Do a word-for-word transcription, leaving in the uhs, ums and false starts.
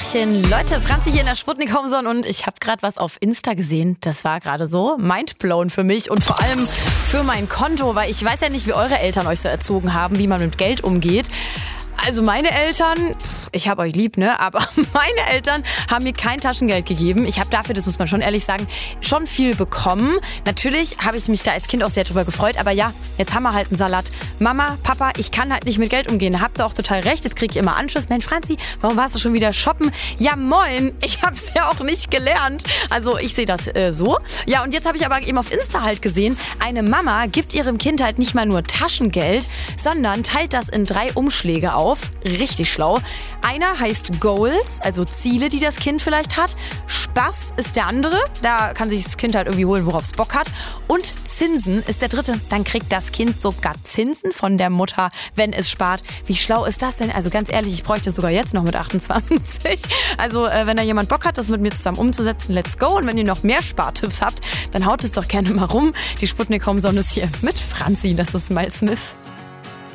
Tachchen. Leute, Franzi hier in der Sputnik Homezone und ich habe gerade was auf Insta gesehen. Das war gerade so mindblown für mich und vor allem für mein Konto, weil ich weiß ja nicht, wie eure Eltern euch so erzogen haben, wie man mit Geld umgeht. Also meine Eltern, ich habe euch lieb, ne? Aber meine Eltern haben mir kein Taschengeld gegeben. Ich habe dafür, das muss man schon ehrlich sagen, schon viel bekommen. Natürlich habe ich mich da als Kind auch sehr drüber gefreut. Aber ja, jetzt haben wir halt einen Salat. Mama, Papa, ich kann halt nicht mit Geld umgehen. Habt ihr auch total recht. Jetzt kriege ich immer Anschluss. Mensch, Franzi, warum warst du schon wieder shoppen? Ja, moin. Ich habe es ja auch nicht gelernt. Also ich sehe das äh, so. Ja, und jetzt habe ich aber eben auf Insta halt gesehen, eine Mama gibt ihrem Kind halt nicht mal nur Taschengeld, sondern teilt das in drei Umschläge auf. Richtig schlau. Einer heißt Goals, also Ziele, die das Kind vielleicht hat. Spaß ist der andere. Da kann sich das Kind halt irgendwie holen, worauf es Bock hat. Und Zinsen ist der dritte. Dann kriegt das Kind sogar Zinsen von der Mutter, wenn es spart. Wie schlau ist das denn? Also ganz ehrlich, ich bräuchte es sogar jetzt noch mit achtundzwanzig. Also äh, wenn da jemand Bock hat, das mit mir zusammen umzusetzen, let's go. Und wenn ihr noch mehr Spartipps habt, dann haut es doch gerne mal rum. Die Sputnik Homezone ist hier mit Franzi. Das ist Miles Smith.